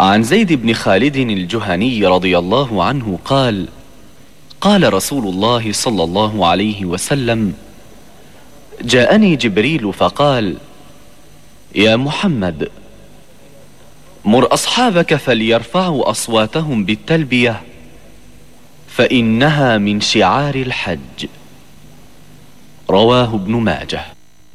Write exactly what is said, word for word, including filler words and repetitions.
عن زيد بن خالد الجهني رضي الله عنه قال: قال رسول الله صلى الله عليه وسلم: جاءني جبريل فقال: يا محمد، مر أصحابك فليرفعوا أصواتهم بالتلبية، فإنها من شعار الحج. رواه ابن ماجه.